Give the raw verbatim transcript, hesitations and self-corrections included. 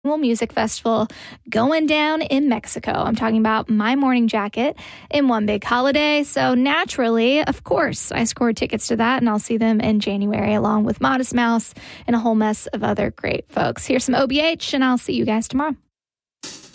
Music Festival going down in Mexico. I'm talking about My Morning Jacket in One Big Holiday. So naturally, of course, I scored tickets to that, and I'll see them in January along with Modest Mouse and a whole mess of other great folks. Here's some O B H, and I'll see you guys tomorrow.